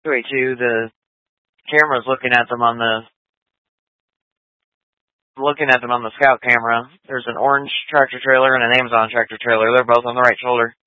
282, the camera's looking at them on the scout camera. There's an orange tractor trailer and an Amazon tractor trailer. They're both on the right shoulder.